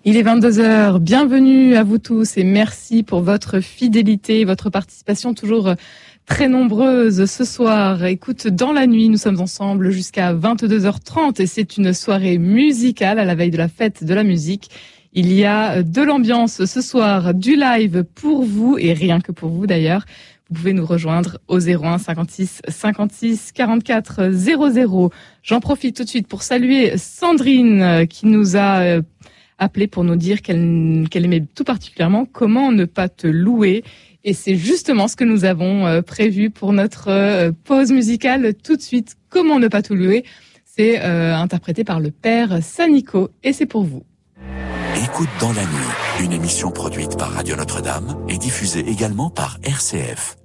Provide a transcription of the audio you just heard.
Il est 22 heures. Bienvenue à vous tous et merci pour votre fidélité, votre participation toujours très nombreuse ce soir. Écoute, dans la nuit, nous sommes ensemble jusqu'à 22h30 et c'est une soirée musicale à la veille de la fête de la musique. Il y a de l'ambiance ce soir, du live pour vous et rien que pour vous d'ailleurs. Vous pouvez nous rejoindre au 01 56 56 44 00. J'en profite tout de suite pour saluer Sandrine qui nous a appelé pour nous dire qu'elle aimait tout particulièrement Comment ne pas te louer. Et c'est justement ce que nous avons prévu pour notre pause musicale tout de suite. Comment ne pas te louer. C'est interprété par le père Sanico et c'est pour vous. Écoute dans la nuit, une émission produite par Radio Notre-Dame et diffusée également par RCF.